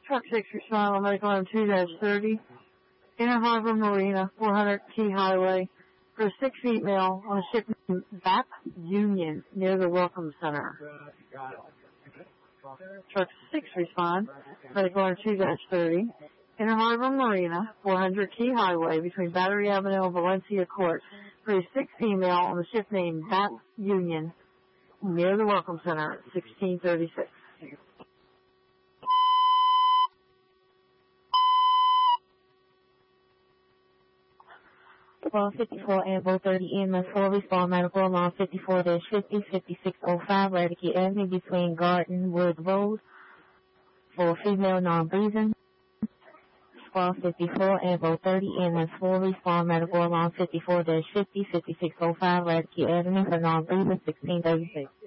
Truck 6 respond on medical item 2-30. Inner Harbor Marina, 400 Key Highway, for a sick female on a ship named VAP Union near the Welcome Center. Truck 6 respond, medical item 2-30. Inner Harbor Marina, 400 Key Highway, between Battery Avenue and Valencia Court, for a sick female on a ship named VAP Union near the Welcome Center, 1636. 1254 Ambo 30 EMS 4 respond medical alarm 54-50 5605 Radicate Avenue between Gardenwood Road for female non-breathing. 1254 Ambo 30 EMS 4 respond medical alarm 54-50 5605 Radicate Avenue for non-breathing 1636.